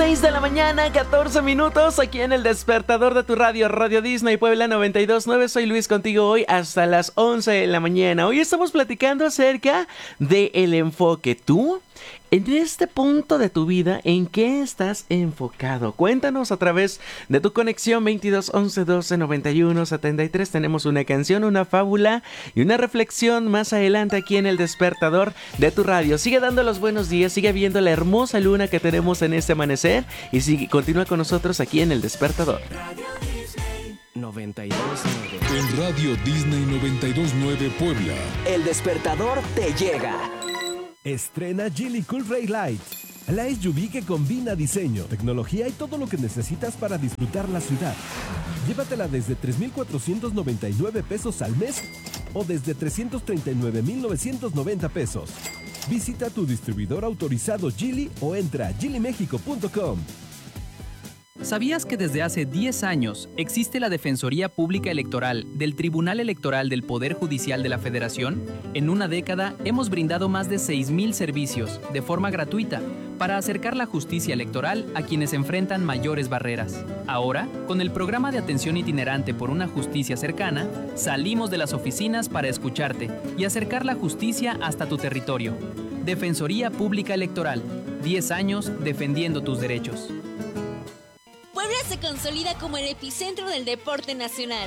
6 de la mañana, 14 minutos, aquí en el despertador de tu radio, Radio Disney Puebla 92.9. Soy Luis, contigo hoy hasta las 11 de la mañana. Hoy estamos platicando acerca del enfoque. ¿Tú? En este punto de tu vida, ¿en qué estás enfocado? Cuéntanos a través de tu conexión 22 11 12 91 73. Tenemos una canción, una fábula y una reflexión más adelante aquí en el despertador de tu radio. Sigue dando los buenos días, sigue viendo la hermosa luna que tenemos en este amanecer y continúa con nosotros aquí en el despertador. Radio Disney 92.9. En Radio Disney 92.9 Puebla. El despertador te llega. Estrena Geely Cool Ray Light, la SUV que combina diseño, tecnología y todo lo que necesitas para disfrutar la ciudad. Llévatela desde 3,499 pesos al mes o desde 339,990 pesos. Visita tu distribuidor autorizado Geely o entra a geelymexico.com. ¿Sabías que desde hace 10 años existe la Defensoría Pública Electoral del Tribunal Electoral del Poder Judicial de la Federación? En una década hemos brindado más de 6,000 servicios de forma gratuita para acercar la justicia electoral a quienes enfrentan mayores barreras. Ahora, con el programa de atención itinerante por una justicia cercana, salimos de las oficinas para escucharte y acercar la justicia hasta tu territorio. Defensoría Pública Electoral, 10 años defendiendo tus derechos. Puebla se consolida como el epicentro del deporte nacional,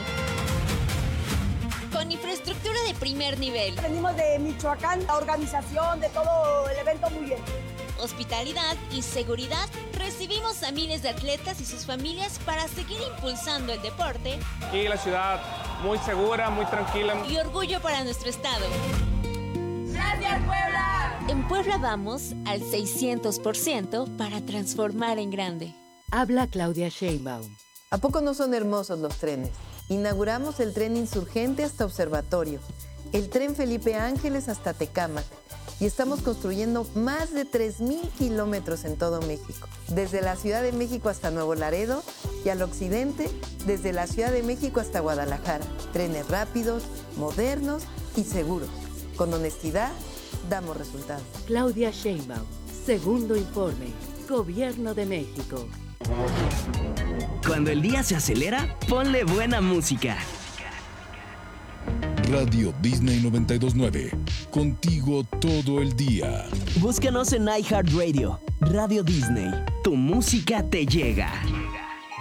con infraestructura de primer nivel. Venimos de Michoacán, la organización de todo el evento muy bien. Hospitalidad y seguridad. Recibimos a miles de atletas y sus familias para seguir impulsando el deporte. Y la ciudad muy segura, muy tranquila. Y orgullo para nuestro estado. ¡Gracias, Puebla! En Puebla vamos al 600% para transformar en grande. Habla Claudia Sheinbaum. ¿A poco no son hermosos los trenes? Inauguramos el tren Insurgente hasta Observatorio, el tren Felipe Ángeles hasta Tecámac y estamos construyendo más de 3,000 kilómetros en todo México. Desde la Ciudad de México hasta Nuevo Laredo y al occidente, desde la Ciudad de México hasta Guadalajara. Trenes rápidos, modernos y seguros. Con honestidad, damos resultados. Claudia Sheinbaum. Segundo informe. Gobierno de México. Cuando el día se acelera, ponle buena música. Radio Disney 92.9. Contigo todo el día. Búscanos en iHeartRadio. Radio Disney. Tu música te llega.